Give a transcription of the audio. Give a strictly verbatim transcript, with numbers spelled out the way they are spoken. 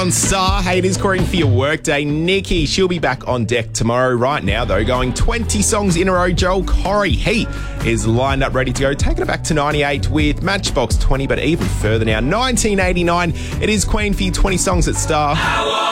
on Star. Hey, it is Corinne for your workday. Nikki, she'll be back on deck tomorrow. Right now, though, going twenty songs in a row. Joel Corey, he is lined up, ready to go. Taking it back to ninety-eight with Matchbox twenty, but even further now, nineteen eighty-nine. It is Queen for your twenty songs at Star.